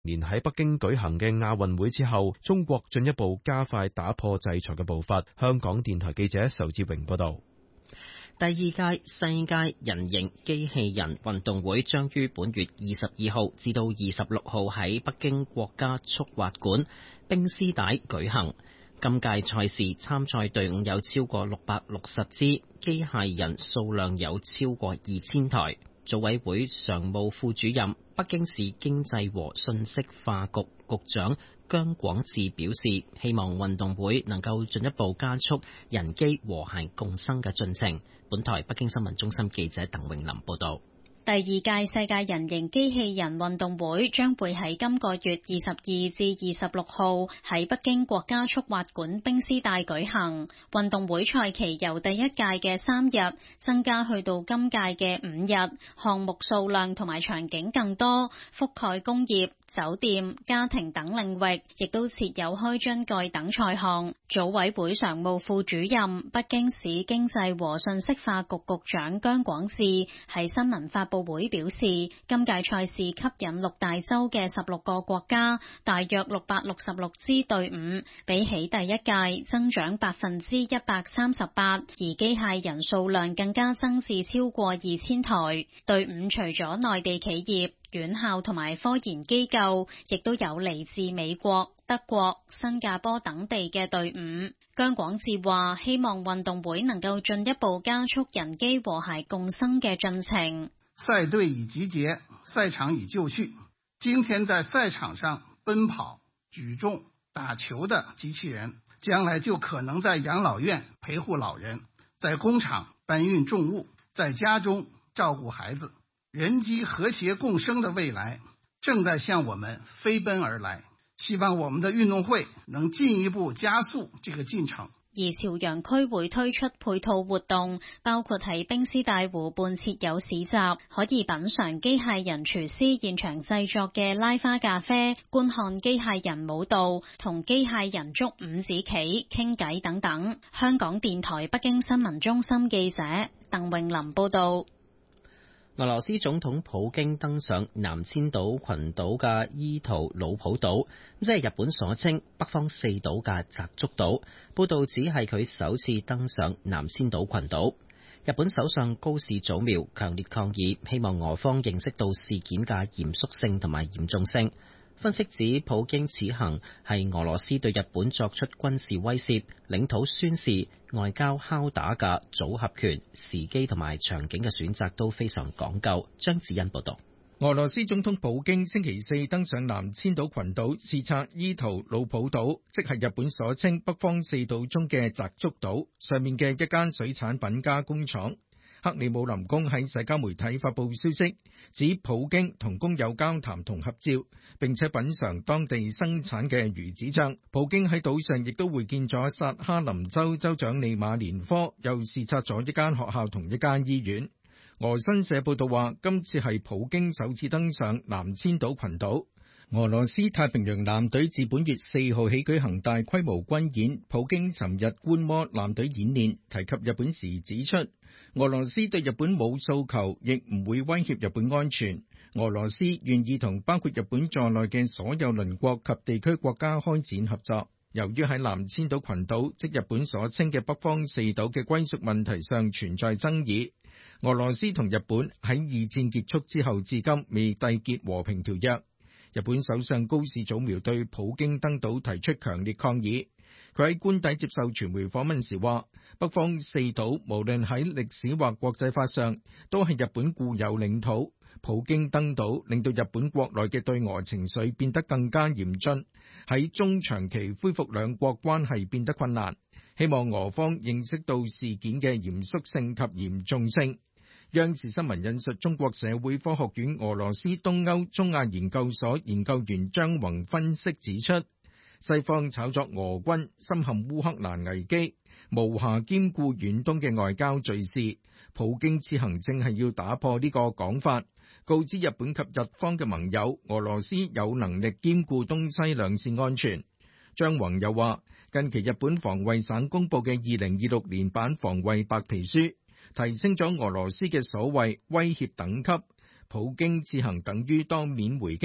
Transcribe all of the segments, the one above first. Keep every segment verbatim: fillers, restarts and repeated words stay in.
年喺北京舉行嘅亞運會之後，中國進一步加快打破制裁嘅步伐。香港電台記者仇志榮報道。 第二屆世界人形機器人運動會將於本月二十二號至到二十六號喺北京國家速滑館冰絲帶舉行。今屆賽事參賽隊伍有超過六百六十支，機械人數量有超過二千台。組委會常務副主任、北京市經濟和信息化局局長姜廣智表示，希望運動會能夠進一步加速人機和諧共生嘅進程。本台北京新聞中心記者鄧永林報道。 第二屆世界人形機器人運動會將會喺今個月二十二至二十六號喺北京國家速滑館冰絲帶舉行。運動會賽期由第一屆嘅三日增加去到今屆嘅五日，項目數量同埋場景更多，覆蓋工業、酒店、家庭等領域，亦都設有開樽蓋等賽項。組委會常務副主任、北京市經濟和信息化局局長姜廣智喺新聞發布會表示，今屆賽事吸引六大洲嘅十六個國家，大約六百六十六支隊伍，比起第一屆增長百分之一百三十八，而機械人數量更加增至超過二千台。隊伍除咗內地企業、院校同埋科研機構，亦都有嚟自美國、德國、新加坡等地嘅隊伍。姜廣智話，希望運動會能夠進一步加速人機和諧共生嘅進程。 賽隊已集結，賽場已就緒。今天在賽場上奔跑、舉重、打球的機器人，將來就可能在養老院陪護老人，在工廠搬運重物，在家中照顧孩子。人機和諧共生的未來正在向我們飛奔而來，希望我們的運動會能進一步加速這個進程。 而朝陽區會推出配套活動，包括喺冰絲帶湖畔設有市集，可以品嘗機械人廚師現場製作嘅拉花咖啡，觀看機械人舞蹈，同機械人捉五子棋、傾偈等等。香港電台北京新聞中心記者鄧詠琳報道。 俄羅斯總統普京登上南千島群島嘅伊圖魯普島，即係日本所稱北方四島嘅澤竹島。報道指係佢首次登上南千島群島。日本首相高市早苗強烈抗議，希望俄方認識到事件嘅嚴肅性同埋嚴重性。分析指，普京此行係俄羅斯對日本作出軍事威懾、領土宣示、外交敲打嘅組合拳，時機同埋場景嘅選擇都非常講究。張子欣報道。 俄羅斯總統普京星期四登上南千島群島視察伊圖魯普島，即係日本所稱北方四島中嘅澤竹島上面嘅一間水產品加工廠。克里姆林宮喺社交媒體發布消息，指普京同工友交談同合照，並且品嘗當地生產嘅魚子醬。普京喺島上亦都會見咗薩哈林州州長利馬連科，又視察咗一間學校同一間醫院。俄新社報道話，今次係普京首次登上南千島群島。俄羅斯太平洋艦隊自本月四號起舉行大規模軍演，普京尋日觀摩艦隊演練，提及日本時指出，俄羅斯對日本冇訴求，亦唔會威脅日本安全。俄羅斯願意同包括日本在內嘅所有鄰國及地區國家開展合作。由於喺南千島群島，即日本所稱嘅北方四島嘅歸屬問題上存在爭議，俄羅斯同日本喺二戰結束之後至今未締結和平條約。日本首相高市早苗對普京登島提出強烈抗議。佢喺官邸接受傳媒訪問時話，北方四島無論喺歷史或國際法上都係日本固有領土。普京登島令到日本國內嘅對俄情緒變得更加嚴峻，喺中長期恢復兩國關係變得困難。希望俄方認識到事件嘅嚴肅性及嚴重性。央視新聞引述中國社會科學院俄羅斯東歐中亞研究所研究員張宏分析指出，西方炒作俄軍深陷烏克蘭危機，無暇兼顧遠東嘅外交敘事。普京此行正係要打破呢個講法，告知日本及日方嘅盟友，俄羅斯有能力兼顧東西兩線安全。張宏又話，近期日本防衛省公佈嘅二零二六年版防衛白皮書，提升咗俄羅斯嘅所謂威脅等級，普京此行等於當面回擊，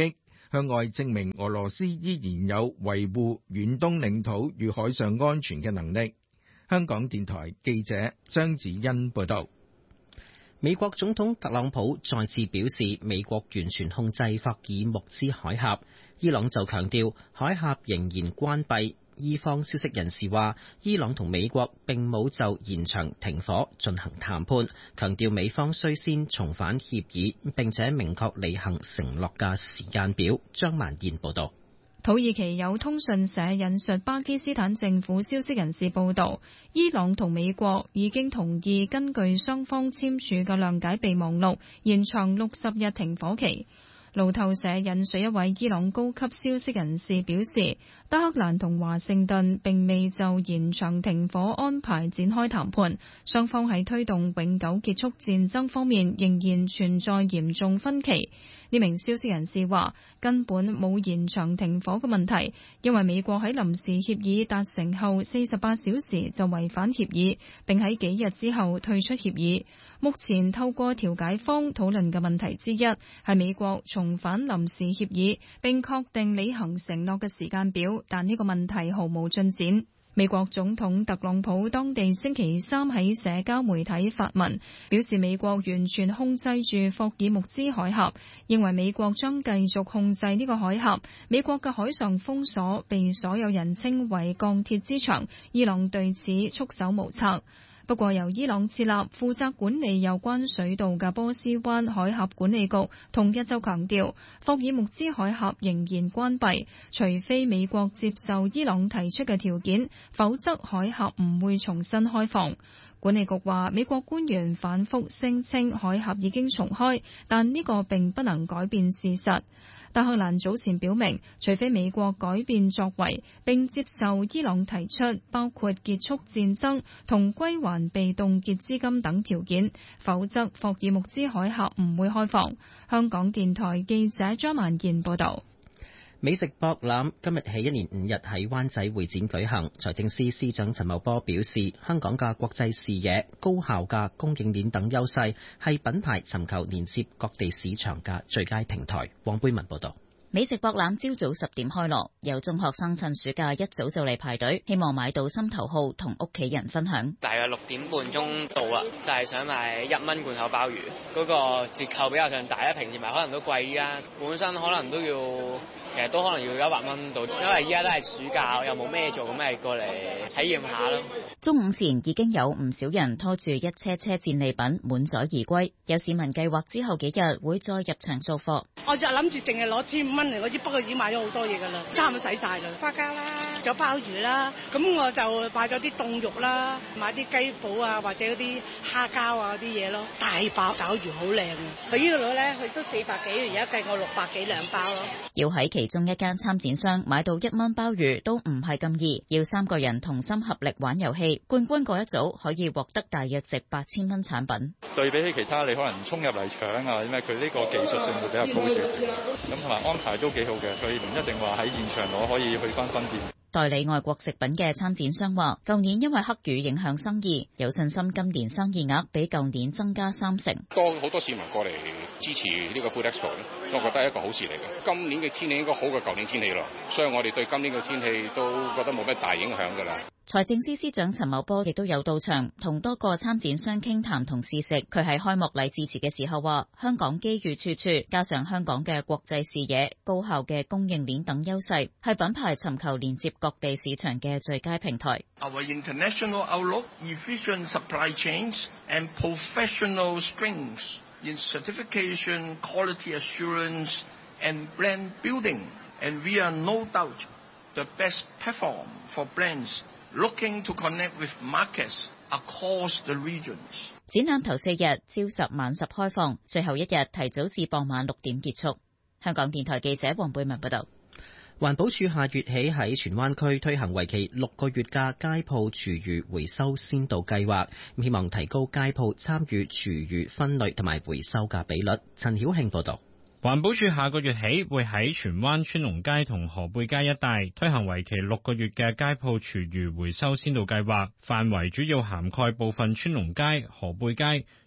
向外證明俄羅斯依然有維護遠東領土與海上安全嘅能力。香港電台記者張子欣報道。 美國總統特朗普再次表示，美國完全控制霍爾木茲海峽。伊朗就強調，海峽仍然關閉。伊方消息人士話，伊朗同美國並冇就延長停火進行談判，強調美方須先重返協議，並且明確履行承諾嘅時間表。張萬燕報道。 土耳其有通訊社引述巴基斯坦政府消息人士報道，伊朗同美國已經同意根據雙方簽署嘅諒解備忘錄，延長六十日停火期。路透社引述一位伊朗高級消息人士表示，德黑蘭同華盛頓並未就延長停火安排展開談判，雙方喺推動永久結束戰爭方面仍然存在嚴重分歧。呢名消息人士話，根本冇延長停火嘅問題，因為美國喺臨時協議達成後四十八小時就違反協議，並喺幾日之後退出協議。目前透過調解方討論嘅問題之一係美國重返臨時協議，並確定履行承諾嘅時間表，但呢個問題毫無進展。美國總統特朗普當地星期三喺社交媒體發文，表示美國完全控制住霍爾木茲海峽，認為美國將繼續控制呢個海峽。美國嘅海上封鎖被所有人稱為鋼鐵之牆，伊朗對此束手無策。不過，由伊朗設立負責管理有關水道嘅波斯灣海峽管理局，同日就強調，霍爾木茲海峽仍然關閉，除非美國接受伊朗提出嘅條件，否則海峽唔會重新開放。管理局話，美國官員反覆聲稱海峽已經重開，但呢個並不能改變事實。德黑蘭早前表明，除非美國改變作為，並接受伊朗提出包括結束戰爭同歸還被凍結資金等條件，否則霍爾木茲海峽唔會開放。香港電台記者張萬健報道。 美食博覽今日起一連五日喺灣仔會展舉行。財政司司長陳茂波表示，香港嘅國際視野、高效嘅供應鏈等優勢係品牌尋求連接各地市場嘅最佳平台。黃貝文報道。 美食博覽朝早十點開鑼，有中學生趁暑假一早就嚟排隊，希望買到心頭好同屋企人分享。 大約六點半鐘到啦，就係想買一蚊罐頭鮑魚，嗰個折扣比較上大，平時買可能都貴，依家本身可能都要，其實都可能要一百蚊到，因為依家都係暑假，又冇咩做，咁咪過嚟體驗下咯。 中午前已經有唔少人拖住一車車戰利品滿載而歸，有市民計劃之後幾日會再入場掃貨。 我就諗住淨係攞千五蚊嚟嗰支，不過已經買咗好多嘢㗎啦，差唔多使晒啦，花膠啦，仲有鮑魚啦，咁我就買咗啲凍肉啦，買啲雞脯啊，或者嗰啲蝦膠啊嗰啲嘢咯，大包爪魚好靚啊！佢呢度咧，佢都四百幾，而家計我六百幾兩包咯。 要喺其中一間參展商買到一蚊鮑魚都唔係咁易，要三個人同心合力玩遊戲，冠軍嗰一組可以獲得大約值八千蚊產品。 對比起其他，你可能衝入嚟搶啊，因為佢呢個技術性會比較高少少，咁同埋安排都幾好嘅，所以唔一定話喺現場攞可以去翻分店。 代理外國食品嘅參展商話，舊年因為黑雨影響生意，有信心今年生意額比舊年增加三成。 多好多市民過嚟支持呢個 Food Expo， 我覺得係一個好事嚟嘅。今年嘅天氣應該好過舊年天氣咯，所以我哋對今年嘅天氣都覺得冇咩大影響㗎啦。 財政司司長陳茂波亦都有到場，同多個參展商傾談同試食。佢喺開幕禮致辭嘅時候話，香港機遇處處，加上香港嘅國際視野、高效嘅供應鏈等優勢，係品牌尋求連接各地市場嘅最佳平台。 Our international outlook, efficient supply chains, and professional strengths in certification, quality assurance, and brand building, and we are no doubt the best platform for brands looking to connect with markets across the regions。 展覽頭四日朝十晚十開放，最後一日提早至傍晚六點結束。香港電台記者黃貝文報道。 環保署下月起喺荃灣區推行為期六個月嘅街鋪廚餘回收先導計劃，希望提高街鋪參與廚餘分類同埋回收嘅比率。陳曉慶報道。 環保署下個月起會喺荃灣川龍街同河背街一帶推行為期六個月嘅街鋪廚餘回收先導計劃，範圍主要涵蓋部分川龍街、河背街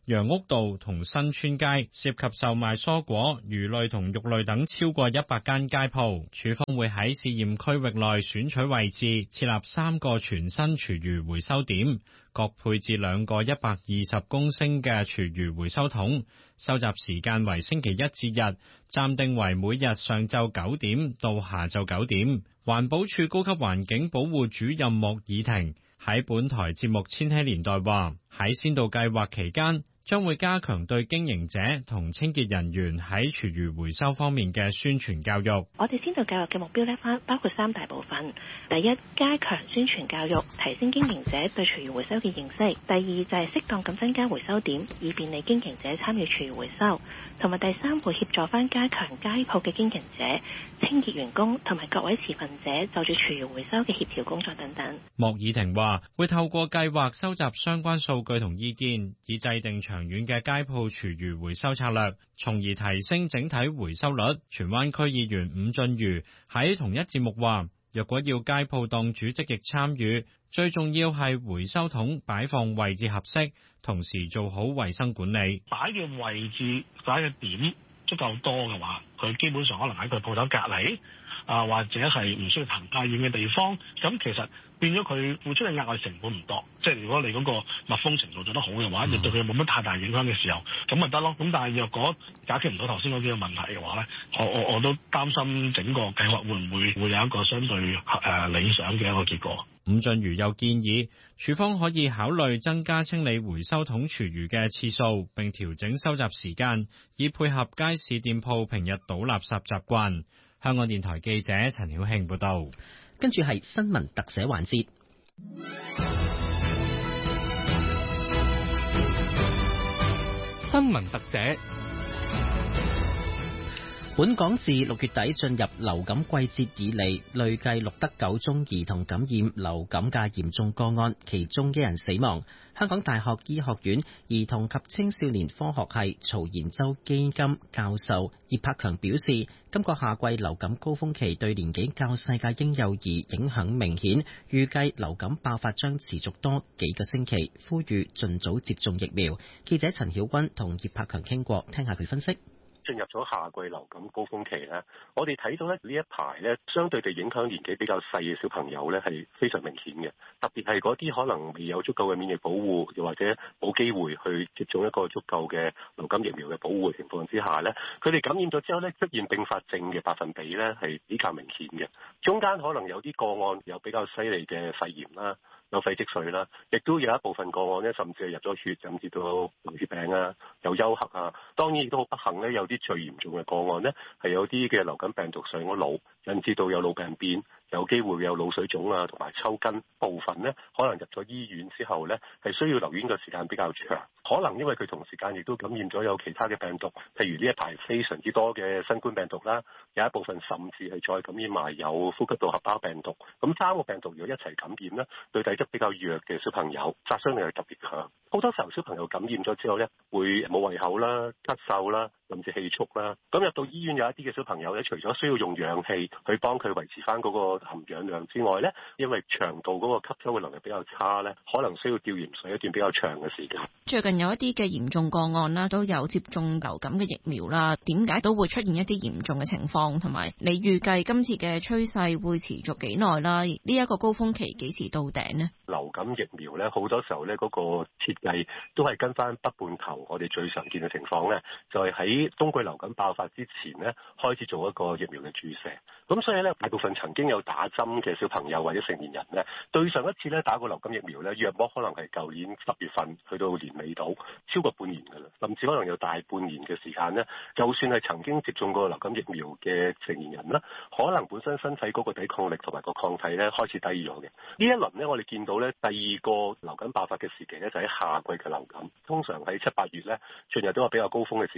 楊屋道同新村街，涉及售賣蔬果、魚類同肉類等超過一百間街鋪。署方會喺試驗區域內選取位置，設立三個全新廚餘回收點，各配置兩個一百二十公升嘅廚餘回收桶。收集時間為星期一至日，暫定為每日上晝九點到下晝九點。環保署高級環境保護主任莫爾婷喺本台節目《千禧年代》話，喺先導計劃期間，將會加強對經營者同清潔人員喺廚餘回收方面嘅宣傳教育。 我哋先導計劃嘅目標咧，包括三大部分。第一，加強宣傳教育，提升經營者對廚餘回收嘅認識；第二，就係適當咁增加回收點，以便利經營者參與廚餘回收；同埋第三，會協助翻加強街鋪嘅經營者、清潔員工同埋各位持份者就住廚餘回收嘅協調工作等等。 莫爾婷話，會透過計劃收集相關數據同意見，以制定長遠嘅街鋪廚餘回收策略，從而提升整體回收率。荃灣區議員伍俊瑜喺同一節目話，若果要街鋪檔主積極參與，最重要係回收桶擺放位置合適，同時做好衛生管理。 擺嘅位置擺嘅點足夠多嘅話，佢基本上可能喺佢鋪頭隔離啊，或者係唔需要行太遠嘅地方，咁其實變咗佢付出嘅額外成本唔多。即係如果你嗰個密封程度做得好嘅話，亦、嗯、對佢冇乜太大影響嘅時候，咁咪得咯。咁但係若果解決唔到頭先嗰幾個問題嘅話咧，我我我都擔心整個計劃會唔會會有一個相對誒、呃、理想嘅一個結果。 伍俊瑜又建議，署方可以考慮增加清理回收桶廚餘嘅次數，並調整收集時間，以配合街市店鋪平日倒垃圾習慣。香港電台記者陳曉慶報道。 跟住係新聞特寫環節。 新聞特寫。 本港自六月底進入流感季節以嚟，累計錄得九宗兒童感染流感嘅嚴重個案，其中一人死亡。香港大學醫學院兒童及青少年科學系曹延洲基金教授葉柏強表示，今個夏季流感高峰期對年紀較細嘅嬰幼兒影響明顯，預計流感爆發將持續多幾個星期，呼籲盡早接種疫苗。記者陳曉君同葉柏強傾過，聽下佢分析。 進入咗夏季流感高峰期咧，我哋睇到咧呢一排咧，相對地影響年紀比較細嘅小朋友咧係非常明顯嘅，特別係嗰啲可能未有足夠嘅免疫保護，又或者冇機會去接種一個足夠嘅流感疫苗嘅保護情況之下咧，佢哋感染咗之後咧出現併發症嘅百分比咧係比較明顯嘅，中間可能有啲個案有比較犀利嘅肺炎啦。有肺積水啦，亦都有一部分個案咧，甚至係入咗血，甚至到流血病啊，有休克啊。當然亦都好不幸咧，有啲最嚴重嘅個案咧，係有啲嘅流感病毒上咗腦，引致到有腦病變，有機會有腦水腫啊，同埋抽筋。部分咧可能入咗醫院之後咧，係需要留院嘅時間比較長。可能因為佢同時間亦都感染咗有其他嘅病毒，譬如呢一排非常之多嘅新冠病毒啦，有一部分甚至係再感染埋有呼吸道合胞病毒。咁三個病毒如果一齊感染咧，對體質比較弱嘅小朋友殺傷力係特別強。好多時候小朋友感染咗之後咧，會冇胃口啦、咳嗽啦，甚至氣促啦。咁入到醫院有一啲嘅小朋友咧，除咗需要用氧氣去幫佢維持翻嗰個含氧量之外咧，因為腸道嗰個吸收嘅能力比較差咧，可能需要吊鹽水一段比較長嘅時間。 最近有一啲嘅嚴重個案啦，都有接種流感嘅疫苗啦，點解都會出現一啲嚴重嘅情況？同埋你預計今次嘅趨勢會持續幾耐啦？呢一個高峰期幾時到頂呢？ 流感疫苗咧，好多時候咧嗰個設計都係跟翻北半球我哋最常見嘅情況咧，就係喺冬季流感爆發之前咧開始做一個疫苗嘅注射。咁所以咧，大部分曾經有打針嘅小朋友或者成年人咧，對上一次咧打過流感疫苗咧，約莫可能係舊年十月份去到年尾度，超過半年㗎啦，甚至可能有大半年嘅時間咧。就算係曾經接種過流感疫苗嘅成年人啦，可能本身身體嗰個抵抗力同埋個抗體咧開始低咗嘅。呢一輪咧，我哋見到咧第二個流感爆發嘅時期咧，就喺夏季嘅流感，通常喺七八月咧進入到個比較高峰嘅時間，特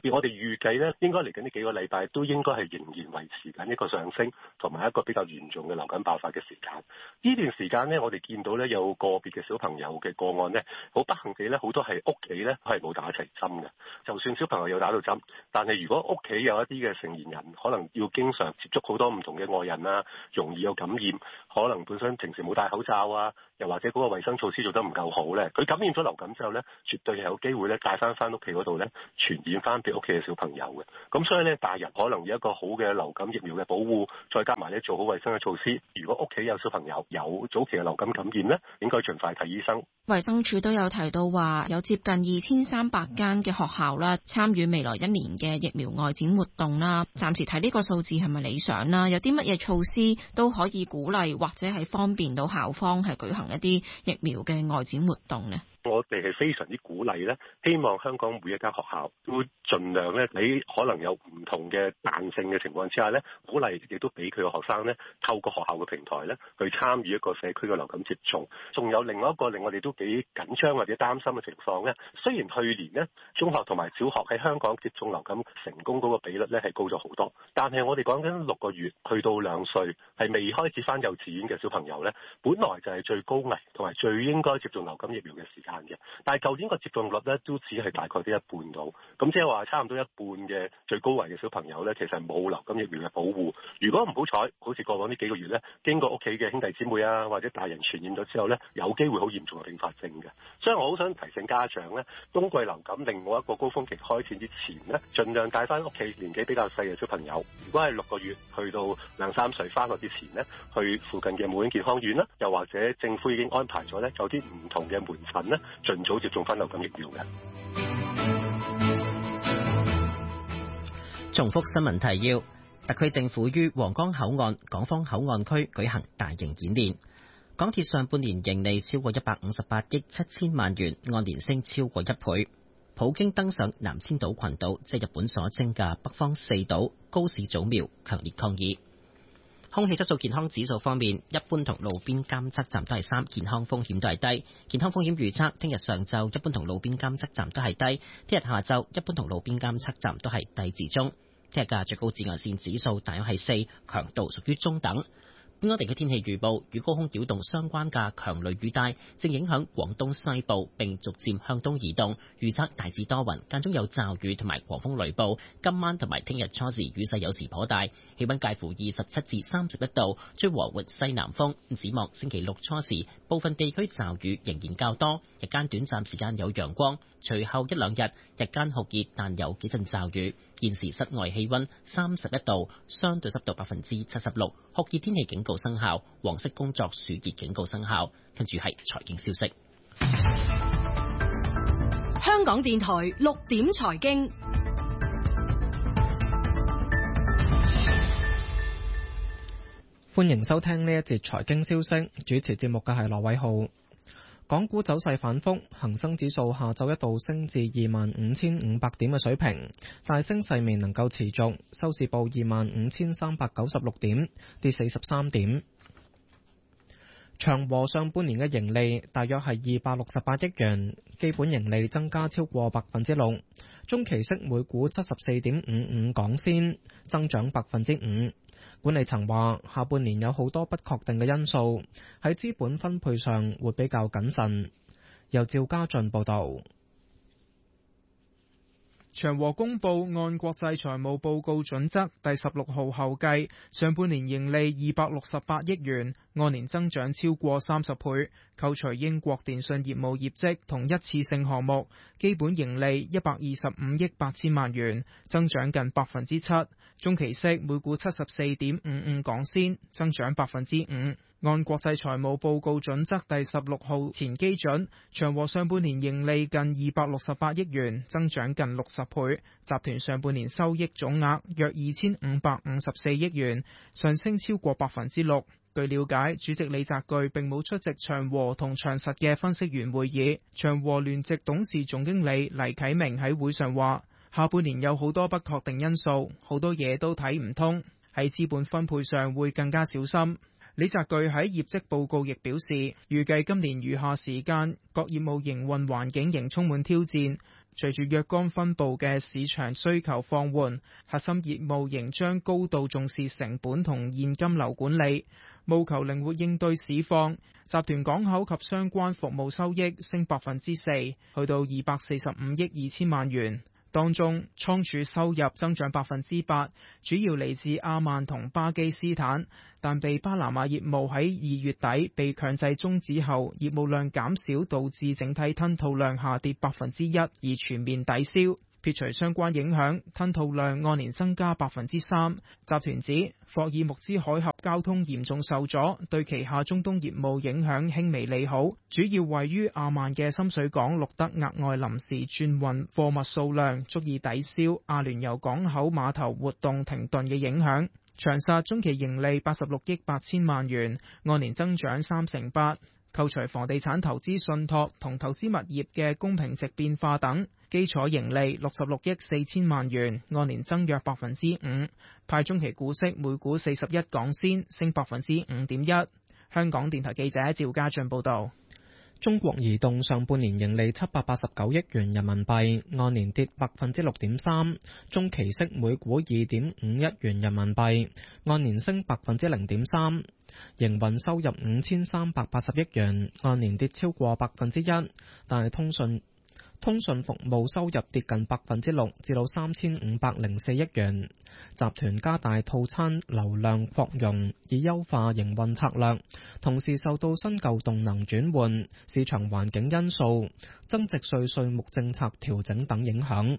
別我哋預計咧，應該嚟緊呢幾個禮拜都應該係仍然維持緊一個上升，同埋一個比較嚴重嘅流感爆發嘅時間。呢段時間咧，我哋見到咧有個別嘅小朋友嘅個案咧，好不幸地咧，好多係屋企咧係冇打齊針嘅。就算小朋友有打到針，但係如果屋企有一啲嘅成年人，可能要經常接觸好多唔同嘅外人啊，容易有感染，可能本身平時冇戴口罩啊，又或者嗰個衛生措施做得唔夠好咧，佢感染咗流感之後咧，絕對係有機會咧帶翻翻屋企嗰度咧，傳染翻俾屋企嘅小朋友嘅。咁所以咧，大人可能有一個好嘅流感疫苗嘅保護，再加埋咧做好衛生嘅措施。如果屋企有小朋友有早期嘅流感感染咧，應該盡快睇醫生。 衛生署都有提到話，有接近二千三百間嘅學校啦，參與未來一年嘅疫苗外展活動啦。暫時睇呢個數字係咪理想啦？有啲乜嘢措施都可以鼓勵或者係方便到校方係舉行一啲疫苗嘅外展活動呢？ 我哋係非常之鼓勵咧，希望香港每一間學校都盡量咧，喺可能有唔同嘅彈性嘅情況之下咧，鼓勵亦都俾佢嘅學生咧，透過學校嘅平台咧，去參與一個社區嘅流感接種。仲有另外一個令我哋都幾緊張或者擔心嘅情況咧，雖然去年呢，中學同埋小學喺香港接種流感成功嗰個比率咧係高咗好多，但係我哋講緊六個月去到兩歲係未開始返幼稚園嘅小朋友咧，本來就係最高危同埋最應該接種流感疫苗嘅時間。但係舊年個接種率咧都只係大概得一半到，咁即係話差唔多一半嘅最高危嘅小朋友咧，其實係冇流感疫苗嘅保護。如果唔好彩，好似過往呢幾個月咧，經過屋企嘅兄弟姊妹啊或者大人傳染咗之後咧，有機會好嚴重嘅併發症嘅。所以我好想提醒家長咧，冬季流感另外一個高峰期開始之前咧，盡量帶翻屋企年紀比較細嘅小朋友。如果係六個月去到兩三歲翻學之前咧，去附近嘅母嬰健康院啦，又或者政府已經安排咗咧，有啲唔同嘅門診咧，盡早接種翻流感疫苗嘅。 重複新聞提要：特區政府於皇崗口岸、港方口岸區舉行大型演練。港鐵上半年盈利超過一百五十八億七千萬元，按年升超過一倍。普京登上南千島群島，即日本所稱嘅北方四島，高市早苗強烈抗議。空氣質素健康指數方面，一般同路邊監測站都係三，健康風險都係低。健康風險預測，聽日上晝一般同路邊監測站都係低，聽日下晝一般同路邊監測站都係低至中。聽日嘅最高紫外線指數大約係四，強度屬於中等。本港地區天氣預報，與高空擾動相關嘅強雷雨帶正影響廣東西部，並逐漸向東移動。預測大致多雲，間中有驟雨同埋狂風雷暴。今晚同埋聽日初時雨勢有時頗大，氣溫介乎二十七至三十一度，吹和緩西南風。展望星期六初時，部分地區驟雨仍然較多，日間短暫時間有陽光。隨後一兩日日間酷熱，但有幾陣驟雨。現時室外氣溫三十一度，相對濕度百分之七十六，酷熱天氣警告生效，黃色工作暑熱警告生效。跟住係財經消息。 香港電台六點財經， 歡迎收聽呢一節財經消息。主持節目嘅係羅偉浩。港股走勢反覆，恒生指數下晝一度升至二萬五千五百點嘅水平，但升勢未能夠持續，收市報二萬五千三百九十六點，跌四十三點。長和上半年嘅盈利大約係二百六十八億元，基本盈利增加超過百分之六，中期息每股七十四點五五港仙，增長百分之五。管理層話，下半年有好多不確定嘅因素，喺資本分配上會比較謹慎。由趙家俊報導。 長和公布按國際財務報告準則第十六號後計，上半年盈利二百六十八億元，按年增長超過三十倍。扣除英國電信業務業績同一次性項目，基本盈利一百二十五億八千萬元，增長近百分之七。中期息每股七十四點五五港仙，增長百分之五。按國際財務報告準則第十六號前基準，長和上半年盈利近二百六十八億元，增長近六十倍。集團上半年收益總額約二千五百五十四億元，上升超過百分之六。據了解，主席李澤鉅並冇出席長和同長實嘅分析員會議。長和聯席董事總經理黎啟明喺會上話，下半年有好多不確定因素，好多嘢都睇唔通，喺資本分配上會更加小心。李澤鉅喺業績報告亦表示，預計今年餘下時間各業務營運環境仍充滿挑戰， 隨住若干分部嘅市場需求放緩，核心業務仍將高度重視成本同現金流管理，務求靈活應對市況。集團港口及相關服務收益升百分之四，去到二百四十五億二千萬元。當中倉儲收入增長百分之八，主要嚟自阿曼同巴基斯坦，但被巴拿馬業務喺二月底被強制終止後，業務量減少，導致整體吞吐量下跌百分之一，而全面抵消。撇除相關影響，吞吐量按年增加百分之三。集團指霍爾木茲海峽交通嚴重受阻，對旗下中東業務影響輕微利好。主要位於阿曼嘅深水港錄得額外臨時轉運貨物數量，足以抵消阿聯酋港口碼頭活動停頓嘅影響。長實中期盈利八十六億八千萬元，按年增長三成八。扣除房地產投資信託同投資物業嘅公平值變化等，基礎盈利六十六億四千萬元，按年增約百分之五，派中期股息每股四十一港仙，升百分之五點一。香港電台記者趙家俊報道。 中國移動上半年盈利七百八十九億元人民幣，按年跌百分之六點三，中期息每股二點五一元人民幣，按年升百分之零點三。營運收入五千三百八十億元，按年跌超過百分之一，但係通訊通訊服務收入跌近百分之六，至到三千五百零四億元。集團加大套餐流量擴容，以優化營運策略，同時受到新舊動能轉換、市場環境因素、增值稅稅目政策調整等影響。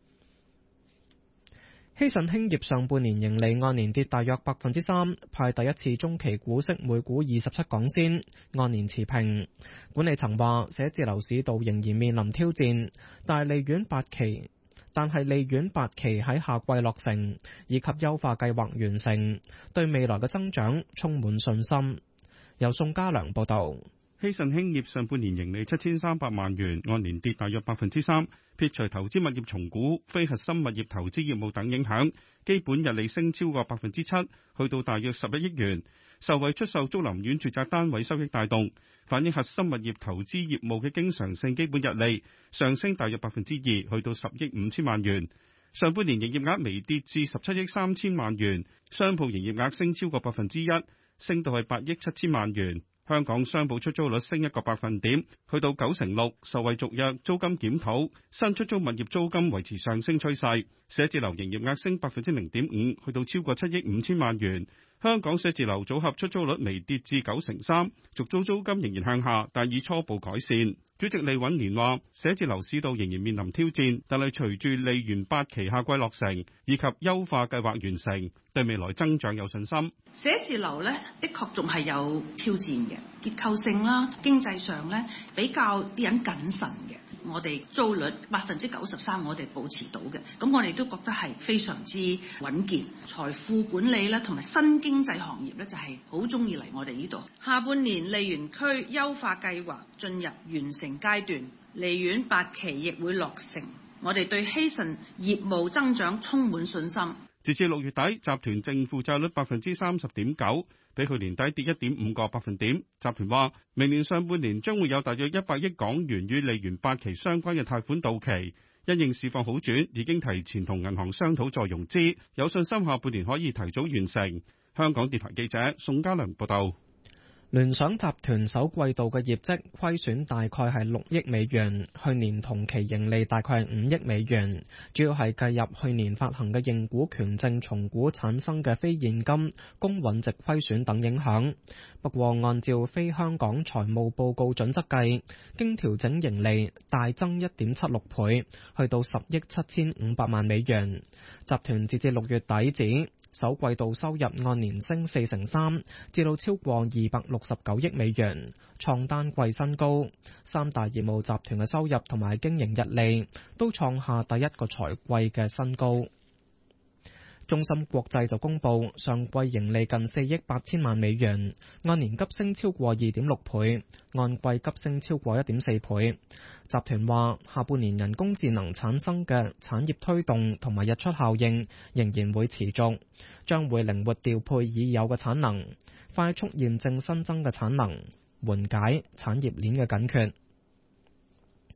希慎興業上半年盈利按年跌大約百分之三，派第一次中期股息每股二十七港仙，按年持平。管理層話，寫字樓市道仍然面臨挑戰，但係利苑八期，但係利苑八期喺夏季落成，以及優化計劃完成，對未來嘅增長充滿信心。由宋家良報道。 希慎興業上半年盈利七千三百萬元，按年跌大約百分之三，撇除投資物業重估、非核心物業投資業務等影響，基本日利升超過百分之七，去到大約十一億元，受惠出售竹林苑住宅單位收益帶動，反映核心物業投資業務嘅經常性基本日利上升大約百分之二，去到十億五千萬元。上半年營業額微跌至十七億三千萬元，商鋪營業額升超過百分之一，升到係八億七千萬元。香港商鋪出租率升一個百分點，去到九成六，受惠續約、租金檢討，新出租物業租金維持上升趨勢。寫字樓營業額升百分之零點五，去到超過七億五千萬元。香港寫字樓組合出租率微跌至九成三，續租租金仍然向下，但已初步改善。主席李允年話：寫字樓市道仍然面臨挑戰，但係隨住利園八期夏季落成以及優化計劃完成，對未來增長有信心。 寫字樓呢，的確仲係有挑戰嘅，結構性啦、經濟上呢，比較啲人謹慎嘅。我哋租率百分之九十三，我哋保持到嘅，咁我哋都覺得係非常之穩健。財富管理咧，同埋新經濟行業咧，就係好中意嚟我哋呢度。下半年利園區優化計劃進入完成階段，利園八期亦會落成，我哋對希慎業務增長充滿信心。 截至六月底，集團淨負債率百分之三十點九，比去年底跌一點五個百分點。集團話，明年上半年將會有大約一百億港元與利園八期相關嘅貸款到期，因應市況好轉，已經提前同銀行商討再融資，有信心下半年可以提早完成。香港電台記者宋家良報道。 聯想集團首季度嘅業績虧損大概係六億美元，去年同期盈利大概係五億美元，主要係計入去年發行嘅認股權證重估產生嘅非現金公允值虧損等影響。不過按照非香港財務報告準則計，經調整盈利大增一點七六倍，去到十億七千五百萬美元。集團截至六月底止，首季度收入按年升四成三，至到超過二百六十九億美元，創單季新高。三大業務集團嘅收入同埋經營溢利都創下第一個財季嘅新高。中芯國際就公布上季盈利近四億八千萬美元，按年急升超過二點六倍，按季急升超過一點四倍。集團話下半年人工智能產生嘅產業推動同埋溢出效應仍然會持續，將會靈活調配已有嘅產能，快速驗證新增嘅產能，緩解產業鏈嘅緊缺。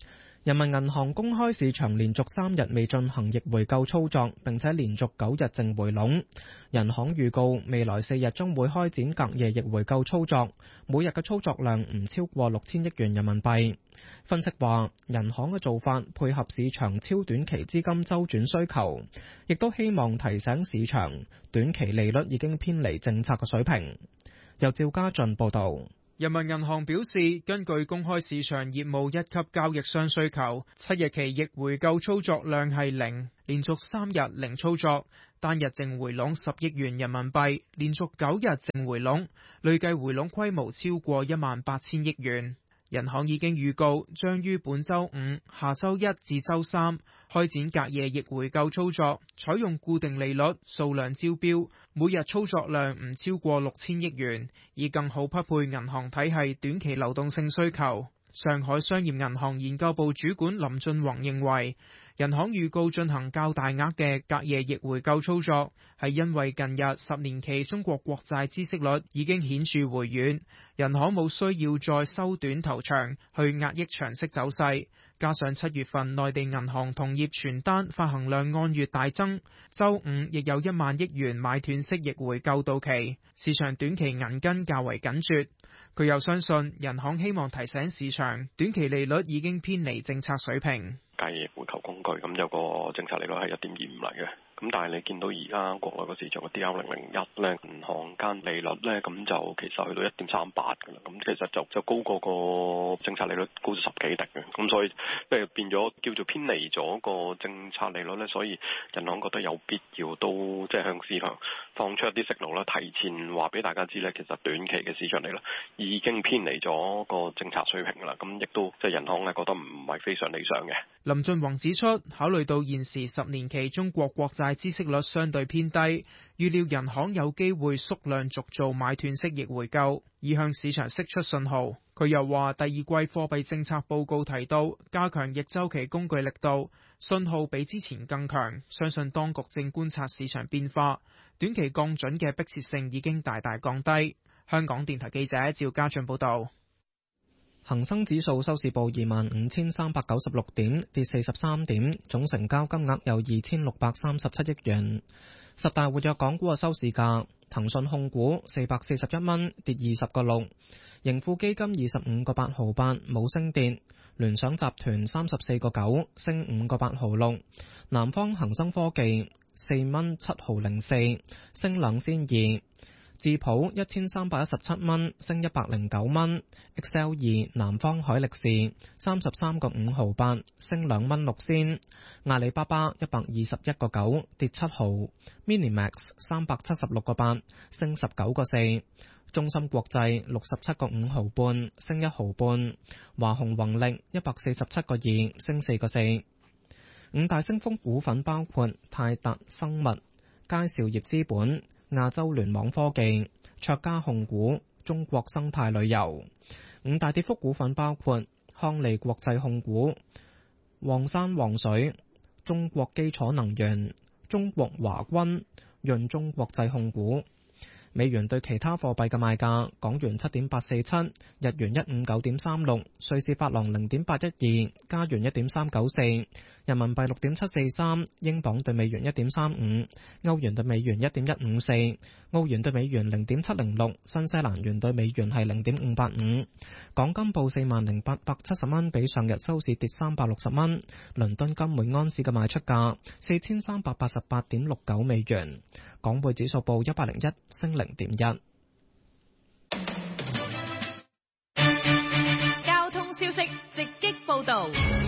人民銀行公開市場連續三日未進行逆回購操作，並且連續九日淨回籠。人行預告未來四日將會開展隔夜逆回購操作，每日嘅操作量唔超過六千億元人民幣。分析話，人行嘅做法配合市場超短期資金周轉需求，亦都希望提醒市場短期利率已經偏離政策嘅水平。由趙家俊報導。 人民銀行表示，根據公開市場業務一級交易商需求，七日期逆回購操作量係零，連續三日零操作，單日淨回籠十億元人民幣，連續九日淨回籠，累計回籠規模超過一萬八千億元。人行已經預告，將於本週五、下週一至週三開展隔夜逆回購操作，採用固定利率、數量招標，每日操作量唔超過六千億元，以更好匹配銀行體系短期流動性需求。上海商業銀行研究部主管林俊宏認為，人行預告進行較大額嘅隔夜逆回購操作，係因為近日十年期中國國債孳息率已經顯著回軟，人行冇需要再收短投長去壓抑長息走勢。加上七月份內地銀行同業存單發行量按月大增，週五亦有一萬億元買斷式逆回購到期，市場短期銀根較為緊絀。佢又相信人行希望提醒市場，短期利率已經偏離政策水平。 隔夜回購工具咁有個政策利率係一點二五嚟嘅。咁但係你見到而家國內個市場嘅 D R 零零一咧，銀行間利率咧，咁就其實去到一點三八㗎啦。咁其實就就高過個政策利率高咗十幾滴嘅。咁所以即係變咗叫做偏離咗個政策利率咧，所以銀行覺得有必要都即係向市場放出一啲息路啦，提前話俾大家知咧，其實短期嘅市場利率已經偏離咗個政策水平㗎啦。咁亦都即係銀行咧覺得唔係非常理想嘅。 林俊宏指出，考慮到現時十年期中國國債孳息率相對偏低，預料人行有機會縮量續做買斷式逆回購，以向市場釋出信號。佢又話，第二季貨幣政策報告提到加強逆周期工具力度，信號比之前更強，相信當局正觀察市場變化，短期降準嘅迫切性已經大大降低。香港電台記者趙家俊報道。 恒生指數收市報二萬五千三百九十六點，跌四十三點，總成交金額有二千六百三十七億元。十大活躍港股嘅收市價，騰訊控股四百四十一蚊，跌二十個六；盈富基金二十五個八毫八，冇升跌；聯想集團三十四個九，升五個八毫六；南方恒生科技四蚊七毫零四，升兩仙二。智普一千三百一十七蚊，升一百零九蚊。X L 二南方海力士三十三個五毫八，升兩蚊六仙。阿里巴巴一百二十一個九，跌七毫。Minimax 三百七十六個八，升十九個四。中芯國際六十七個五毫半，升一毫半。華虹宏力一百四十七個二，升四個四。五大升幅股份包括泰達生物、佳兆業資本、亞洲聯網科技、卓家控股、中國生態旅遊。五大跌幅股份包括康利國際控股、黃山黃水、中國基礎能源、中國華軍、潤中國際控股。美元對其他貨幣嘅賣價：港元七點八四七，日元一五九點三六，瑞士法郎零點八一二，加元一點三九四，人民幣六點七四三，英鎊對美元一點三五，歐元對美元一點一五四，澳元對美元零點七零六，新西蘭元對美元係零點五八五。港金報四萬零八百七十蚊，比上日收市跌三百六十蚊。倫敦金每安士嘅賣出價四千三百八十八點六九美元。港匯指數報一百零一，升零點一。 交通消息直擊報道。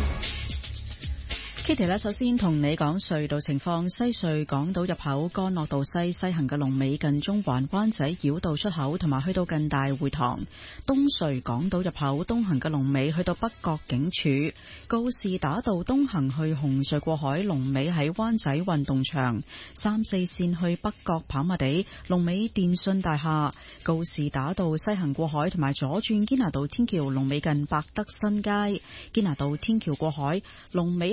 Kitty 咧，首先同你講隧道情況。西隧港島入口干諾道西西行嘅龍尾近中環灣仔繞道出口，同埋去到近大會堂。東隧港島入口東行嘅龍尾去到北角警署。告士打道東行去紅隧過海龍尾喺灣仔運動場。三四線去北角跑馬地龍尾電訊大廈。告士打道西行過海同埋左轉堅拿道天橋龍尾近百德新街。堅拿道天橋過海龍尾係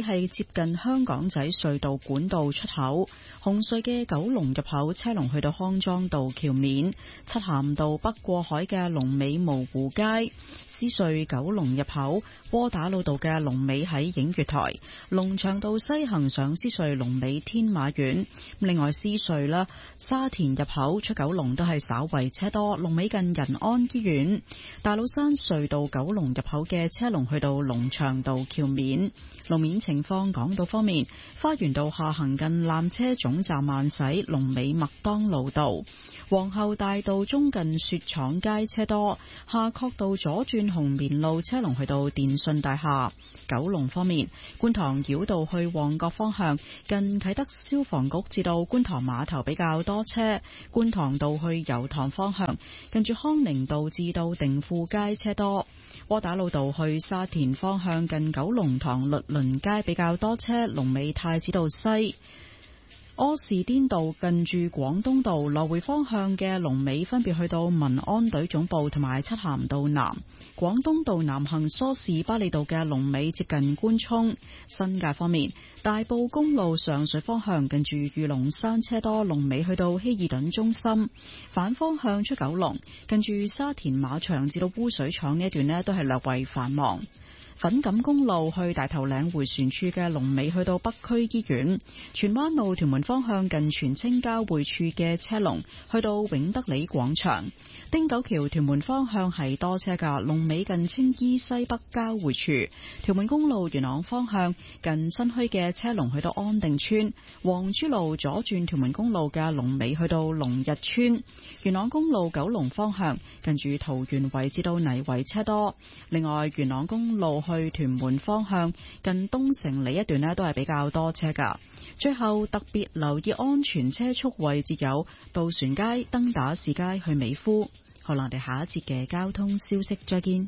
接近香港仔隧道管道出口，紅隧嘅九龍入口車龍去到康莊道橋面，漆咸道北過海嘅龍尾蕪湖街，獅隧九龍入口窩打老道嘅龍尾喺映月台，龍翔道西行上獅隧龍尾天馬苑。另外獅隧啦，沙田入口出九龍都係稍為車多，龍尾近仁安醫院。大老山隧道九龍入口嘅車龍去到龍翔道橋面。路面情況，港島方面，花園道下行近纜車總站慢駛，龍尾麥當勞道。皇后大道中近雪廠街車多，夏慤道左轉紅棉路車龍去到電信大廈。九龍方面，觀塘繞道去旺角方向近啟德消防局至到觀塘碼頭比較多車，觀塘道去油塘方向近住康寧道至到定富街車多，窩打老道去沙田方向近九龍塘律倫街比較多車，龍尾太子道西。柯士甸道近住廣東道來回方向嘅龍尾分別去到民安隊總部同埋漆咸道南。廣東道南行梳士巴利道嘅龍尾接近官涌。新界方面，大埔公路上水方向近住御龍山車多，龍尾去到希爾頓中心。反方向出九龍近住沙田馬場至到污水廠呢一段呢都係略為繁忙。粉錦公路去大頭嶺迴旋處嘅龍尾去到北區醫院，荃灣路屯門方向近荃青交匯處嘅車龍去到永德里廣場，汀九橋屯門方向係多車㗎，龍尾近青衣西北交匯處，屯門公路元朗方向近新墟嘅車龍去到安定村，黃珠路左轉屯門公路嘅龍尾去到龍日村，元朗公路九龍方向近住桃園圍至到泥圍車多，另外元朗公路去屯門方向近東城里一段呢都係比較多車噶。最後特別留意安全車速位置有渡船街、登打士街去美孚。好啦，我哋下一節嘅交通消息再見。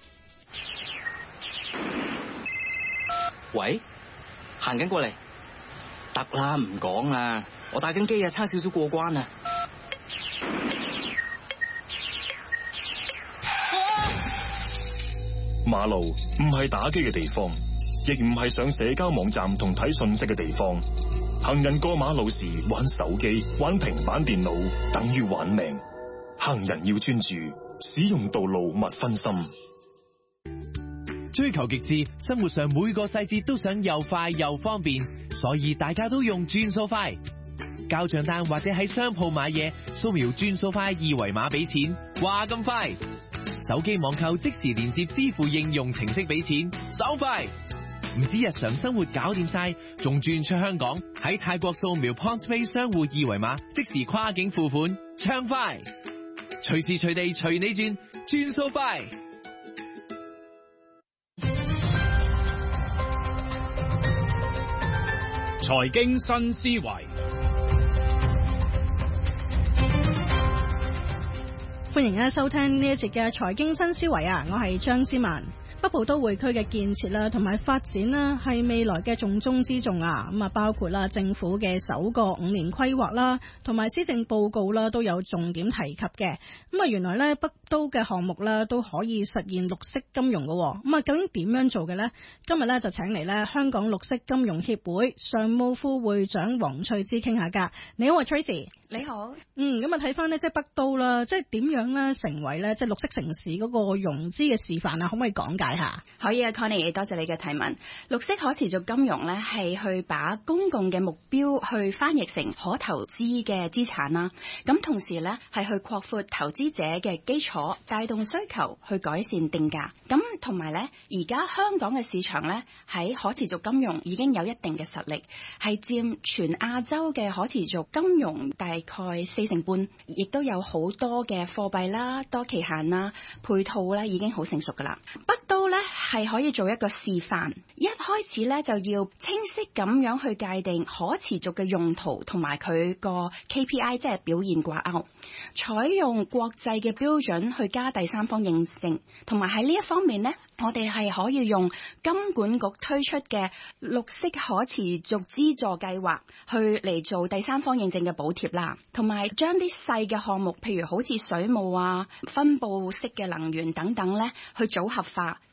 喂，行緊過嚟，得啦，唔講啦，我打緊機啊，差少少過關啊。 馬路唔係打機嘅地方，亦唔係上社交網站同睇信息嘅地方。行人過馬路時玩手機、玩平板電腦，等於玩命。行人要專注，使用道路勿分心。 追求極致，生活上每個細節都想又快又方便，所以大家都用轉數快。交賬單或者喺商鋪買嘢，掃描轉數快二維碼俾錢，話咁快。手機網購即時連接支付應用程式俾錢，爽快。唔止日常生活搞掂晒，仲轉出香港，喺泰國掃描 PointsPay 商戶二維碼，即時跨境付款，暢快。隨時隨地隨你轉，轉數快。 財經新思維。 歡迎咧收聽呢一節嘅財經新思維啊！我係張思文。北部都會區嘅建設啦，同埋發展啦，係未來嘅重中之重啊！咁啊，包括啦政府嘅首個五年規劃啦，同埋施政報告啦，都有重點提及嘅。咁啊，原來咧北都嘅項目啦，都可以實現綠色金融嘅。咁啊，究竟點樣做嘅呢？今日咧就請嚟咧香港綠色金融協會常務副會長黃翠芝傾下㗎。你好啊 Tracy。 你好。 嗯，咁啊睇翻呢，即係北都啦，即係點樣咧成為咧即係綠色城市嗰個融資嘅示範啊？可唔可以講解下？ 可以啊 Connie， 多謝你嘅提問。綠色可持續金融咧係去把公共嘅目標去翻譯成可投資嘅資產啦。咁同時咧係去擴闊投資者嘅基礎，帶動需求，去改善定價。咁同埋咧，而家香港嘅市場咧喺可持續金融已經有一定嘅實力，係佔全亞洲嘅可持續金融大概四成半，亦都有好多嘅貨幣啦、多期限啦、配套咧已經好成熟噶啦。北都咧係可以做一個示範，一開始咧就要清晰咁樣去界定可持續嘅用途同埋佢個 K P I， 即係表現掛鈎，採用國際嘅標準去加第三方認證，同埋喺呢一方面呢，我哋係可以用金管局推出嘅綠色可持續資助計劃去嚟做第三方認證嘅補貼啦，同埋將啲細嘅項目，譬如好似水務啊、分佈式嘅能源等等咧，去組合化。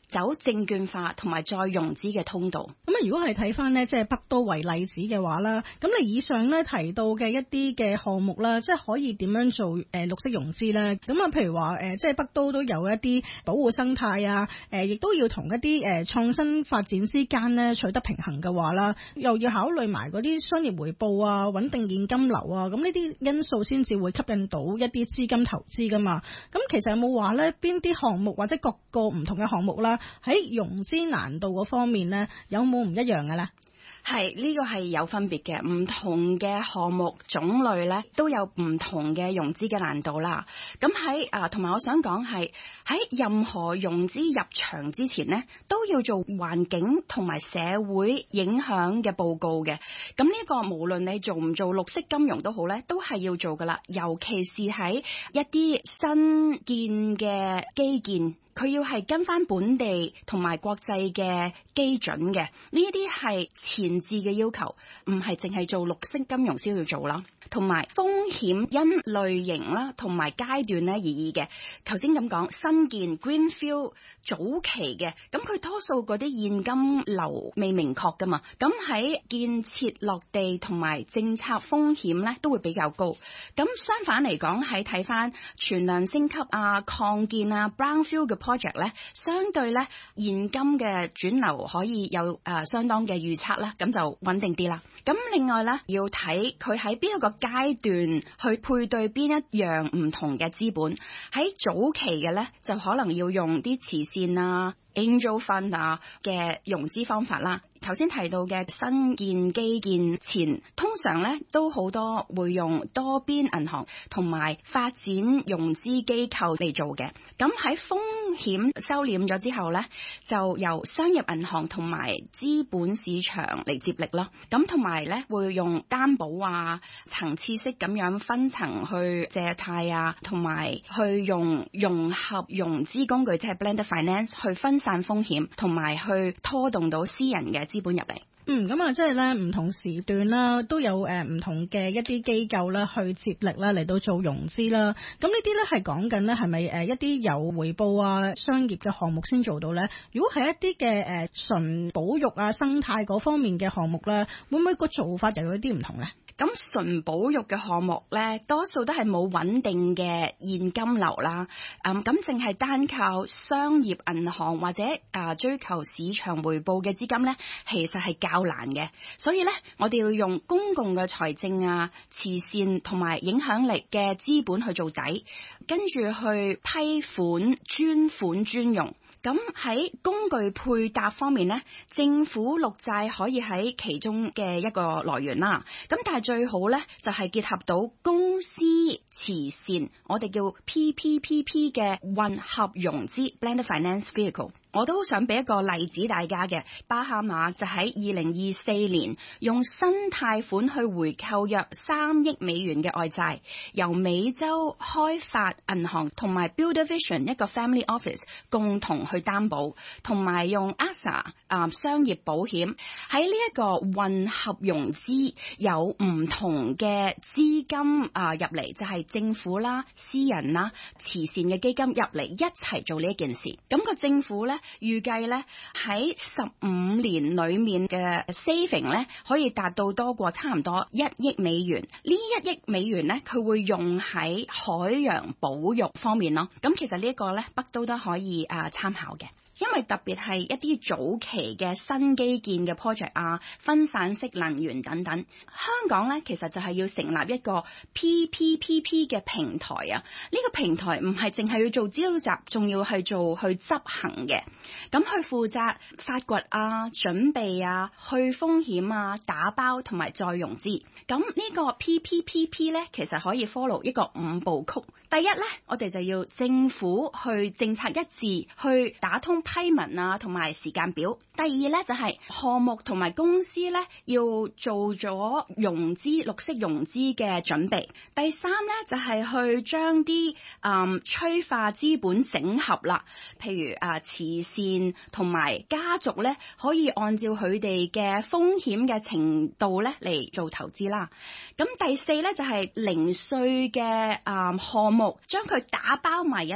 走證券化同埋再融資嘅通道。 咁啊，如果係睇翻呢，即係北都為例子嘅話啦，咁你以上咧提到嘅一啲嘅項目啦，即係可以點樣做誒綠色融資咧？咁啊，譬如話誒，即係北都都有一啲保護生態啊，誒，亦都要同一啲誒創新發展之間咧取得平衡嘅話啦，又要考慮埋嗰啲商業回報啊、穩定現金流啊，咁呢啲因素先至會吸引到一啲資金投資噶嘛。咁其實有冇話咧邊啲項目或者各個唔同嘅項目啦，喺融資難度嗰方面咧，有冇唔一樣嘅咧？ 係呢個係有分別嘅，唔同嘅項目種類咧都有唔同嘅融資嘅難度啦。咁喺啊，同埋我想講係喺任何融資入場之前呢，都要做環境同埋社會影響嘅報告嘅。咁呢個無論你做唔做綠色金融都好咧，都係要做噶啦。尤其是喺一啲新建嘅基建，佢要係跟翻本地同埋國際嘅基準嘅，呢一啲係前置嘅要求，唔係淨係做綠色金融先要做啦。同埋風險因類型啦，同埋階段咧而異嘅。頭先咁講，新建 Greenfield 早期嘅，咁佢多數嗰啲現金流未明確噶嘛，咁喺建設落地同埋政策風險咧都會比較高。咁相反嚟講，喺睇翻全量升級啊、擴建啊、Brownfield 嘅 project 咧，相對咧現金嘅轉流可以有誒、呃、相當嘅預測啦，咁就穩定啲啦。咁另外咧要睇佢喺邊一個階段去配對邊一樣唔同嘅資本。喺早期嘅咧就可能要用啲慈善啊、Angel Fund 啊嘅融資方法啦。頭先提到嘅新建基建前，通常咧都好多會用多邊銀行同埋發展融資機構嚟做嘅。咁喺風險收斂咗之後咧，就由商業銀行同埋資本市場嚟接力咯。咁同埋咧會用擔保啊、層次式咁樣分層去借貸啊，同埋去用融合融資工具，即係 blended finance 去分散風險，同埋去拖動到私人嘅資本入嚟。 嗯，咁啊，即係咧唔同時段啦，都有誒唔同嘅一啲機構啦，去接力啦嚟到做融資啦。咁呢啲咧係講緊咧係咪誒一啲有回報啊商業嘅項目先做到咧？如果係一啲嘅誒純保育啊生態嗰方面嘅項目咧，會唔會個做法又有啲唔同咧？ 咁純保育嘅項目咧，多數都係冇穩定嘅現金流啦。嗯，咁淨係單靠商業銀行或者啊、呃、追求市場回報嘅資金咧，其實係較難嘅。所以咧，我哋要用公共嘅財政啊、慈善同埋影響力嘅資本去做底，跟住去批款、專款專用。咁喺工具配搭方面呢，政府綠債可以喺其中嘅一個來源啦。咁但係最好呢，就係結合到公司慈善，我哋叫 P P P P 嘅混合融資 （Blended Finance Vehicle）。我都想俾一個例子大家嘅，巴哈馬就喺二零二四年用新貸款去回購約三億美元嘅外債，由美洲開發銀行同埋 Builder Vision 一個 Family Office 共同去擔保，同埋用 A S A 啊、呃、商業保險。喺呢一個混合融資有唔同嘅資金啊入嚟，就係、是、政府啦、私人啦、慈善嘅基金入嚟一齊做呢一件事。咁、那個政府咧，預計咧喺十五年裏面嘅 saving 咧可以達到多過差唔多一億美元。呢一億美元咧，佢會用喺海洋保育方面咯。咁其實呢一個咧，北都都可以啊參考嘅。因為特別係一啲早期嘅新基建嘅 project 啊，分散式能源等等，香港咧其實就係要成立一個 P P P P 嘅平台啊。呢個平台唔係淨係要做招集，仲要係做去執行嘅。咁去負責發掘啊、準備啊、去風險啊、打包同埋再融資。咁呢個 P P P P 咧，其實可以 follow 一個五步曲。第一咧，我哋就要政府去政策一致，去打通批文啊，同埋時間表。第二咧就係、是、項目同埋公司咧要做咗融資、綠色融資嘅準備。第三咧就係、是、去將啲誒催化資本整合啦，譬如啊、呃、慈善同埋家族咧可以按照佢哋嘅風險嘅程度咧嚟做投資啦。咁第四咧就係、是、零碎嘅誒項目，將佢打包埋一齊。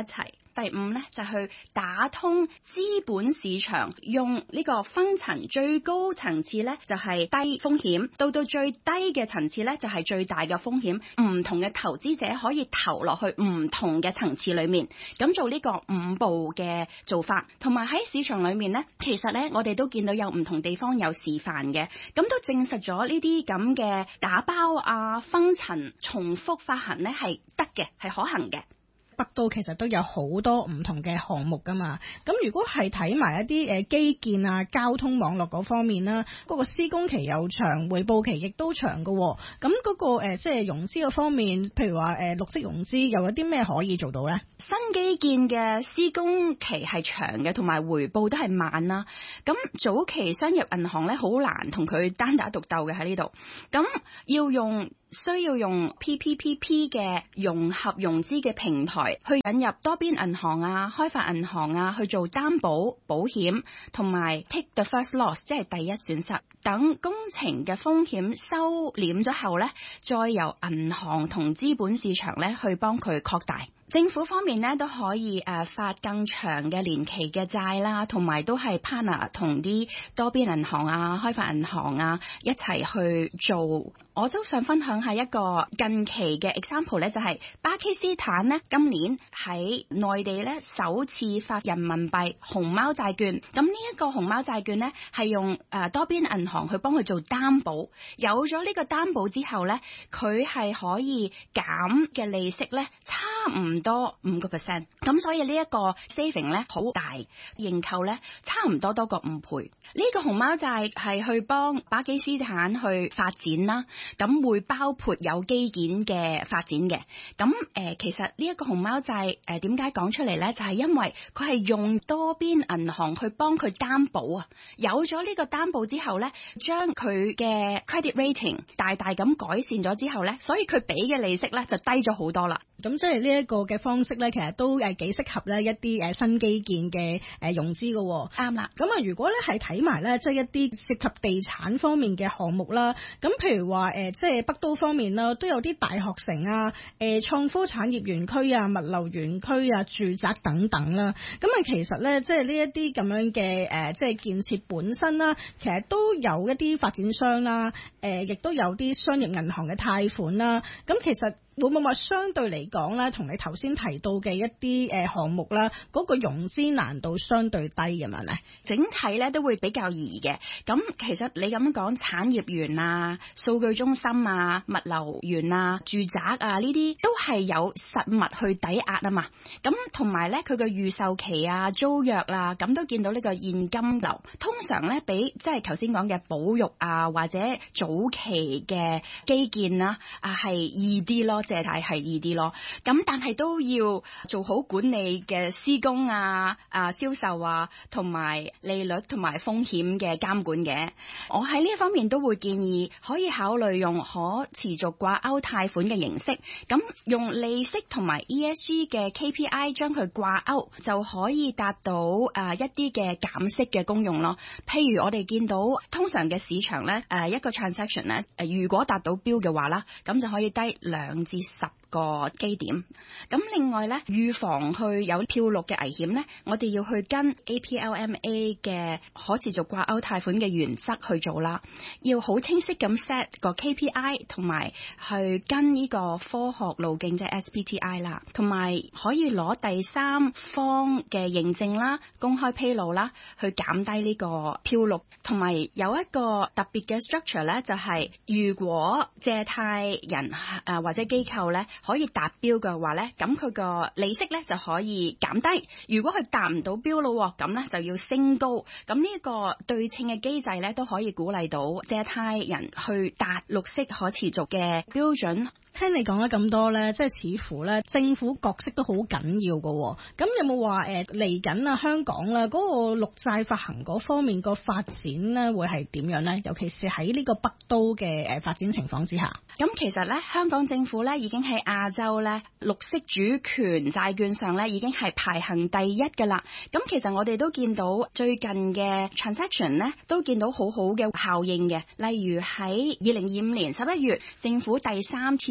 第五咧就去打通資本市場，用呢個分層，最高層次咧就係低風險，到到最低嘅層次咧就係最大嘅風險。唔同嘅投資者可以投落去唔同嘅層次裏面，咁做呢個五步嘅做法。同埋喺市場裏面咧，其實咧我哋都見到有唔同地方有示範嘅，咁都證實咗呢啲咁嘅打包啊、分層、重複發行咧係得嘅，係可行嘅。 北都其實都有好多唔同嘅項目噶嘛，咁如果係睇埋一啲誒基建啊、交通網絡嗰方面啦，嗰、嗰個施工期又長，回報期亦都長嘅，咁嗰、嗰個誒即係融資嘅方面，譬如話誒綠色融資，又有啲咩可以做到呢？ 新基建嘅施工期係長嘅，同埋回報都係慢啦。咁早期商業銀行咧好難同佢單打獨鬥嘅喺呢度，咁要用。需要用 P P P P 嘅融合融資嘅平台去引入多邊銀行啊、開發銀行啊去做擔保、保險同埋 take the first loss， 即係第一損失。等工程嘅風險收斂咗後呢，再由銀行同資本市場呢去幫佢擴大。政府方面呢都可以誒發更長嘅年期嘅債啦，同埋都係 partner 同啲多邊銀行啊、開發銀行啊一齊去做。我都想分享下一個近期嘅 example 咧，就係巴基斯坦呢今年喺內地咧首次發人民幣熊貓債券。咁呢一個熊貓債券呢係用誒多邊銀行去幫佢做擔保，有咗呢個擔保之後咧，佢係可以減嘅利息咧差唔多五個 percent， 咁所以呢一個 saving 咧好大，認購咧差唔多多過五倍。呢、這個熊貓債係去幫巴基斯坦去發展啦，咁會包括有基建嘅發展嘅。咁誒、呃，其實呢一個熊貓債誒點解講出嚟咧？就係、是、因為佢係用多邊銀行去幫佢擔保啊。有咗呢個擔保之後咧，將佢嘅 credit rating 大大咁改善咗之後咧，所以佢俾嘅利息咧就低咗好多啦。 咁即係呢一個嘅方式咧，其實都誒幾適合咧一啲誒新基建嘅誒融資嘅。 啱啦。 咁啊，如果咧係睇埋咧，即係一啲涉及地產方面嘅項目啦，咁譬如話誒，即係北都方面啦，都有啲大學城啊、誒創科產業園區啊、物流園區啊、住宅等等啦。咁啊，其實咧，即係呢一啲咁樣嘅誒，即係建設本身啦，其實都有一啲發展商啦，誒，亦都有啲商業銀行嘅貸款啦。咁其實會唔會話相對嚟講咧，同你頭先提到嘅一啲誒項目啦，嗰個融資難度相對低咁樣咧？ 整體咧都會比較易嘅。咁其實你咁樣講，產業園啊、數據中心啊、物流園啊、住宅啊呢啲都係有實物去抵押啊嘛。咁同埋咧，佢嘅預售期啊、租約啊，咁都見到呢個現金流，通常咧比即係頭先講嘅保育啊或者早期嘅基建啦啊係易啲咯。借貸係易啲咯，咁但係都要做好管理嘅施工啊、啊銷售啊，同埋利率同埋風險嘅監管嘅。我喺呢一方面都會建議可以考慮用可持續掛鈎貸款嘅形式，咁用利息同埋 E S G 嘅 K P I 將佢掛鈎，就可以達到誒一啲嘅減息嘅功用咯。譬如我哋見到通常嘅市場咧，誒一個 transaction 咧，誒如果達到標嘅話啦，咁就可以低兩至十個基點。咁另外咧，預防去有漂綠嘅危險咧，我哋要去跟 A P L M A 嘅可持續掛鈎貸款嘅原則去做啦。要好清晰咁 set 個 K P I， 同埋去跟呢個科學路徑即係 S B T I 啦，同埋可以攞第三方嘅認證啦、公開披露啦，去減低呢個漂綠。同埋有一個特別嘅 structure 咧，就係、是、如果借貸人誒或者機構咧可以達標嘅話咧，咁佢個利息咧就可以減低。如果佢達唔到標咯，咁咧就要升高。咁呢一個對稱嘅機制咧，都可以鼓勵到借貸人去達綠色可持續嘅標準。 聽你講咗咁多咧，即係似乎咧政府角色都好緊要㗎。咁有冇話誒嚟緊啊香港啦嗰個綠債發行嗰方面個發展咧會係點樣咧？尤其是喺呢個北都嘅誒發展情況之下。 咁其實咧香港政府咧已經喺亞洲咧綠色主權債券上咧已經係排行第一㗎啦。咁其實我哋都見到最近嘅 transaction 咧都見到好好嘅效應嘅。例如喺二零二五年十一月，政府第三次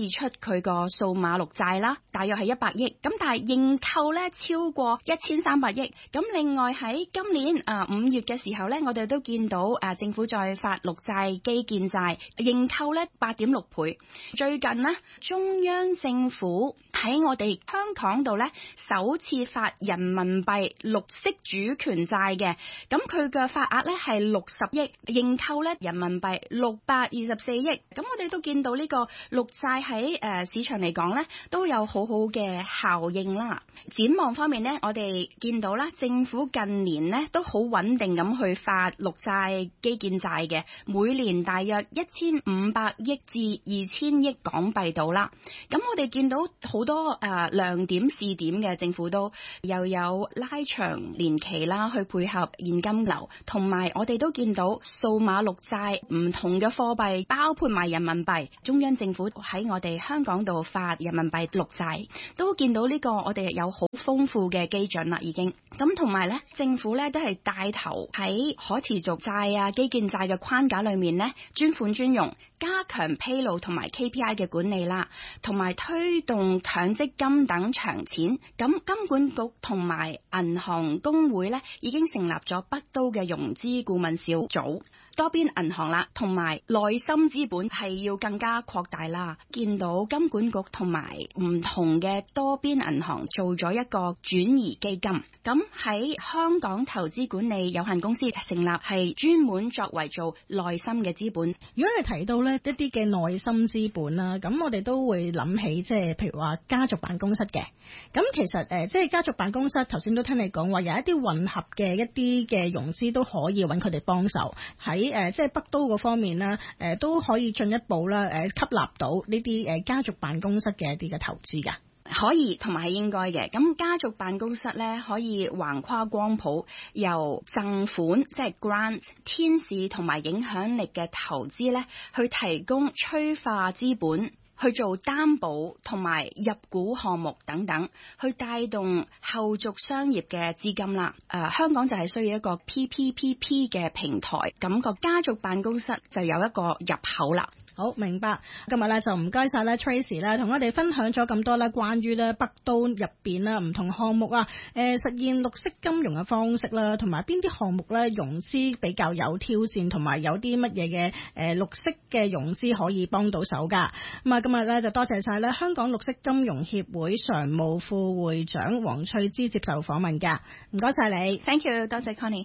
出佢個數碼綠債啦，大約係一百億。咁但係認購咧超過一千三百億。咁另外喺今年啊五月嘅時候咧，我哋都見到誒政府再發綠債基建債認購咧八點六倍。最近呢，中央政府喺我哋香港度咧首次發人民幣綠色主權債嘅，咁佢嘅發額咧係六十億，認購咧人民幣六百二十四億。咁我哋都見到呢個綠債喺誒市場嚟講咧都有好好嘅效應啦。展望方面呢，我哋見到啦，政府近年呢都好穩定咁去發綠債基建債嘅，每年大約一千五百億至二千億港幣到啦。咁我哋見到好多誒、呃、亮點試點嘅，政府都又有拉長年期啦，去配合現金流，同埋我哋都見到數碼綠債唔同嘅貨幣，包括埋人民幣，中央政府喺我哋香港度發人民幣綠債，都見到呢個我哋有好豐富嘅基準啦，已經。咁同埋咧，政府咧都係帶頭喺可持續債啊、基建債嘅框架裏面咧，專款專用，加強披露同埋 K P I 嘅管理啦，同埋推動強積金等長錢。咁金管局同埋銀行公會咧，已經成立咗北都嘅融資顧問小組。多邊銀行啦，同埋內心資本係要更加擴大啦。見到金管局同埋唔同嘅多邊銀行做咗一個轉移基金，咁喺香港投資管理有限公司成立，係專門作為做內心嘅資本。 如果你提到呢一啲嘅內心資本啦，咁我哋都會諗起即係譬如話家族辦公室嘅。咁其實誒即係家族辦公室，頭先都聽你講話有一啲混合嘅一啲嘅融資都可以揾佢哋幫手喺。誒，即係北都嗰方面啦，誒都可以進一步啦，誒吸納到呢啲誒家族辦公室嘅一啲嘅投資㗎， 可以同埋係應該嘅。咁家族辦公室咧可以橫跨光譜，由贈款即係 grant、天使同埋影響力嘅投資咧，去提供催化資本，去做擔保同埋入股項目等等，去帶動後續商業嘅資金啦。誒、呃，香港就係需要一個 P P P P 嘅平台，咁個家族辦公室就有一個入口啦。 好，明白。今日咧就唔該晒咧 Tracy 啦，同我哋分享咗咁多咧關於咧北都入邊啦唔同項目啊，誒、呃、實現綠色金融嘅方式啦，同埋邊啲項目咧融資比較有挑戰，同埋有啲乜嘢嘅誒綠色嘅融資可以幫到手噶。咁啊，今日咧就多謝晒咧香港綠色金融協會常務副會長黃翠芝接受訪問噶，唔該晒你。 Thank you， 多謝 Connie。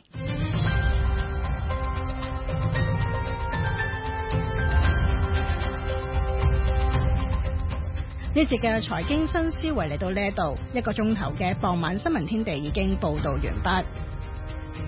呢節嘅財經新思維嚟到呢度，一個鐘頭嘅傍晚新聞天地已經報道完畢。